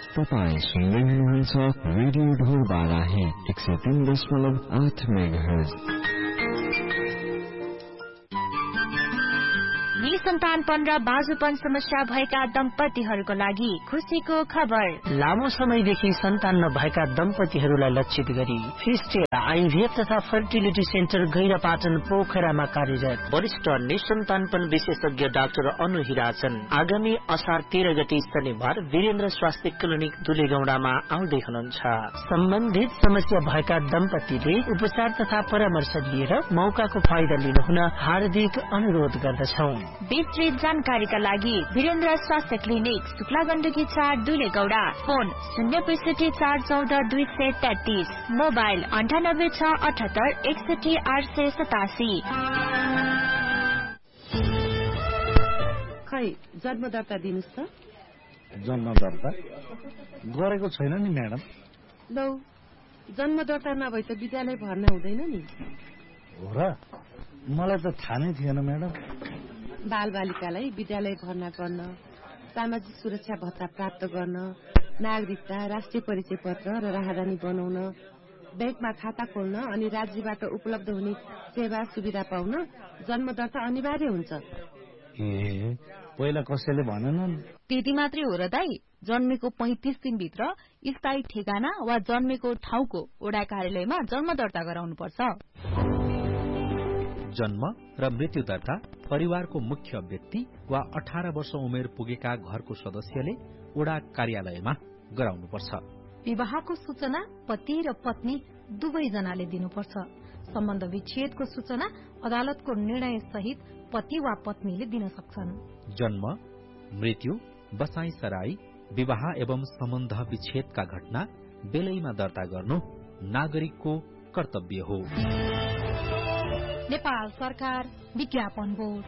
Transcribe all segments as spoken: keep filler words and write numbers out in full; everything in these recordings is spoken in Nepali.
तपाईं सुन्दै हुनुहुन्छ रेडियो ढोलबारा एक सय तीन दशमलव आठ मेगाहर्ज। निसन्तानपन र बाजुपन समस्या भएका दम्पतिहरूको लागि खुसीको खबर। लामो समयदेखि सन्तान नभएका दम्पतिहरूलाई लक्षित गरी फिस्टेल आइभीएफ तथा फर्टिलिटी सेन्टर गैरापाटन पोखरामा कार्यरत वरिष्ठ निसन्तानपन विशेषज्ञ डाक्टर अनु हिराचन आगामी असार तेह्र गते शनिबार वीरेन्द्र स्वास्थ्य क्लिनिक दुलेगौडामा आउँदै हुनुहुन्छ। सम्बन्धित समस्या भएका दम्पतिले उपचार तथा परामर्श लिएर मौकाको फाइदा लिनुहुन हार्दिक अनुरोध गर्दछौं। विस्तृत जानकारीका लागि वीरेन्द्र स्वास्थ्य क्लिनिक शुक्ला गण्डकी चार दुलेगौडा, फोन शून्य पैसठी चार चौध दुई सय तेत्तीस, मोबाइल अन्ठानब्बे छ अठहत्तर एकसठी आठ सय सतासी। खै जन्म दर्ता दिनुहोस् त। जन्म दर्ता गरेको छैन नि म्याडम। लौ जन्म दर्ता नभए त विद्यालय भर्ना हुँदैन नि। हो र, मलाई त थाहा नै थिएन म्याडम। बाल बालिकालाई विद्यालय भर्ना गर्न, सामाजिक सुरक्षा भत्ता प्राप्त गर्न, नागरिकता, राष्ट्रिय परिचय पत्र र राहदानी बनाउन, ब्याङ्कमा खाता खोल्न अनि राज्यबाट उपलब्ध हुने सेवा सुविधा पाउन जन्म दर्ता अनिवार्य हुन्छ। ए पहिला कसैले भनेनन्? त्यति मात्रै हो र दाई। जन्मेको पैंतिस दिनभित्र स्थायी ठेगाना वा जन्मेको ठाउँको वडा कार्यालयमा जन्म दर्ता गराउनु पर्छ। जन्म र मृत्यु दर्ता परिवारको मुख्य व्यक्ति वा अठार वर्ष उमेर पुगेका घरको सदस्यले वडा कार्यालयमा गराउनुपर्छ। विवाहको सूचना पति र पत्नी दुवैजनाले दिनुपर्छ। सम्बन्ध विच्छेदको सूचना अदालतको निर्णय सहित पति वा पत्नीले दिन सक्छन्। जन्म, मृत्यु, बसाई सराई, विवाह एवं सम्बन्ध विच्छेदका घटना बेलैमा दर्ता गर्नु नागरिकको कर्तव्य हो। नेपाल सरकार विज्ञापन बोर्ड।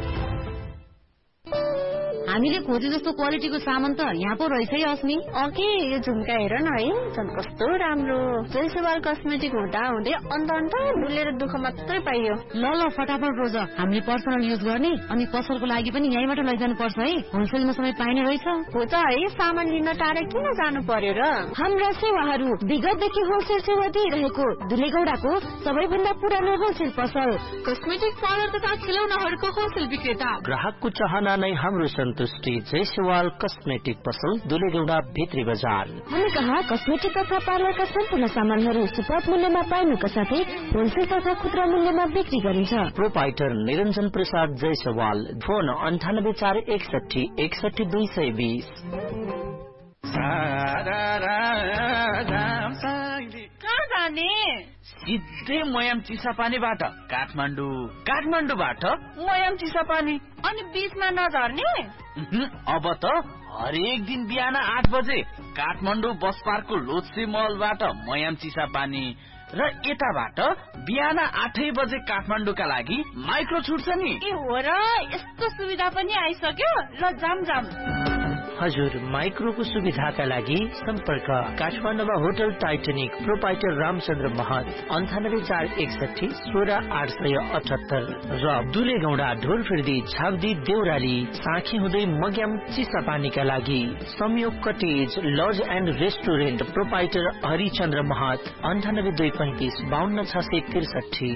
हामीले खोजे जस्तो क्वालिटीको सामान त यहाँ पो रहेछ है अस्मी। अघि यो झुम्का हेर न है, झन् कस्तो राम्रो। जयसवाल कस्मेटिक हुँदा हुँदै अन्त अन्त डुलेर दुःख मात्रै पाइयो। ल ल फटाफट रोज, हामीले पर्सनल युज गर्ने अनि पसलको लागि पनि यहीँबाट लैजानु पर्छ है। होलसेलमा सबै पाइने रहेछ। हो त है, सामान लिन टाढा किन जानु पर्यो र। हाम्रा सेवाहरू विगतदेखि होलसेल सेवा दिइरहेको दुलेगौडाको सबैभन्दा पुरानो होलसेल पसल, कस्मेटिक पार्लर तथा खेलौनाहरूको होलसेल विक्रेता। ग्राहकको चाहना नै हाम्रो सन्तुष्टि। जयसवाल कस्मेटिक पसल दुलेगौडा भित्री बजार। हामी कहाँ कस्मेटिक तथा पार्लरका सम्पूर्ण सामानहरू सुपथ मूल्यमा पाइनुका साथै होलसेल तथा खुद्रा मूल्यमा बिक्री गरिन्छ। प्रोपाइटर निरञ्जन प्रसाद जयसवाल, फोन अन्ठानब्बे चार एकसठी एकसठी दुई सय बीस। कहाँ जाने? सिधै मयाम चिसापानीबाट काठमाडौँ, काठमाडौँबाट मयाम चिसापानी, अनि बीचमा नझर्ने? अब त हरेक दिन बिहान आठ बजे काठमाडौँ बस पार्कको लोत्से मलबाट मयाम चिसापानी र यताबाट बिहान आठै बजे काठमाडौँका लागि माइक्रो छुट्छ नि। ए हो र, यस्तो सुविधा पनि आइसक्यो। ल जाम जाम। हजुर, माइक्रोको सुविधाका लागि सम्पर्क काठमाडौँमा होटल टाइटनिक, प्रोपाइटर रामचन्द्र महत, अन्ठानब्बे चार एकसठी सोह्र आठ सय अठहत्तर र दुलेगौडा ढोलफिर्दी झाग्दी देउराली साँखी हुँदै मग्याम चिसापानीका लागि संयोग cottage laws and restaurant, proprietor Harichandra महत, अन्ठानब्बे दुई पैंतिस बाहन्न छ सय त्रिसठी।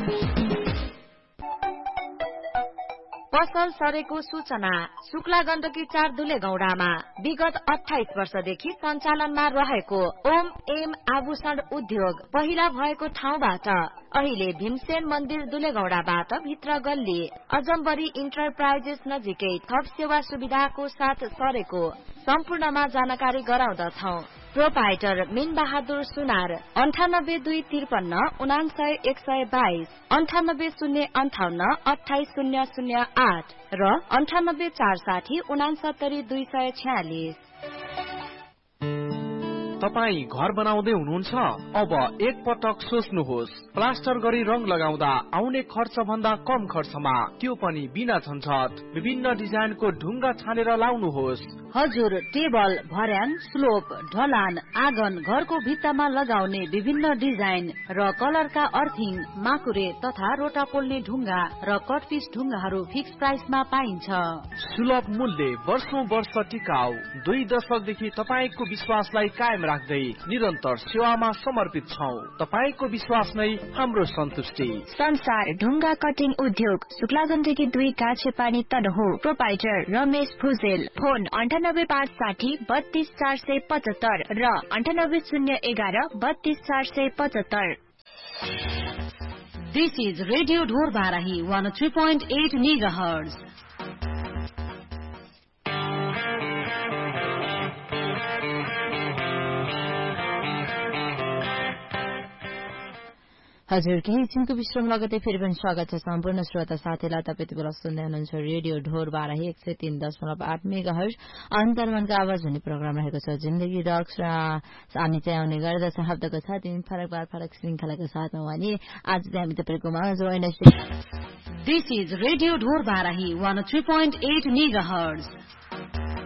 पसल सरेको सूचना शुक्ला गण्डकी चार दुलेगौडामा विगत अठाइस वर्षदेखि सञ्चालनमा रहेको ओम एम आभूषण उद्योग पहिला भएको ठाउँबाट अहिले भीमसेन मन्दिर दुलेगौडाबाट भित्र गल्ली अजम्बरी इन्टरप्राइजेस नजिकै थप सेवा सुविधाको साथ सरेको सम्पूर्णमा जानकारी गराउँदछौ। प्रोपाइटर मीन बहादुर सुनार, अन्ठानब्बे दुई त्रिपन्न उनासय एक सय बाइस, अन्ठानब्बे शून्य अन्ठाउन्न अठाइस शून्य शून्य आठ र अन्ठानब्बे चार साठी उनासत्तरी दुई सय छ्यालिस। तपाई घर बनाउँदै हुनुहुन्छ? अब एक पटक सोच्नुहोस्। प्लास्टर गरी रङ लगाउँदा आउने खर्च भन्दा कम खर्चमा, त्यो पनि बिना झन्झट। विभिन्न डिजाइनको ढुङ्गा छानेर लाउनुहोस्। हजुर टेबल भर्याङ स्लोप ढलान आँगन घरको भित्तामा लगाउने विभिन्न डिजाइन र कलरका अर्थिङ माकुरे तथा रोटा पोल्ने ढुङ्गा र कटपिस ढुङ्गाहरू फिक्स प्राइसमा पाइन्छ। सुलभ मूल्य वर्षौं वर्ष टिकाउ दुई दशकदेखि तपाईँको विश्वासलाई कायम राख्दै निरन्तर सेवामा समर्पित छौं। तपाईँको विश्वास नै हाम्रो सन्तुष्टि। संसार ढुङ्गा कटिङ उद्योग शुक्लागण्डकी दुई काछे पानी तनहु प्रोपाइटर रमेश भुजेल फोन अन्ठानब्बे पाँच साठी बत्तीस चार सय पचहत्तर र अन्ठानब्बे शून्य एघार बत्तीस चार सय पचहत्तर। दिस इज रेडियो ढोर Barahi one three point at megahertz. हजुर केही एकछिनको विश्राम लगतै फेरि पनि स्वागत छ सम्पूर्ण श्रोता साथीलाई। तपाईँ यति बेला सुन्दै हुनुहुन्छ रेडियो ढोर बाराही एक सय तीन दशमलव आठ मेगाहर्ज अन्तर्मनको आवाज हुने प्रोग्राम रहेको छ जिन्दगी रक्स र हामी चाहिँ आउने गर्दछ हप्ताको छ दिन फरक बार फरक श्रृङ्खलाको साथमा भने आज चाहिँ हामी तपाईँको माझ दिस इज रेडियो ढोर Barahi one three point at megahertz.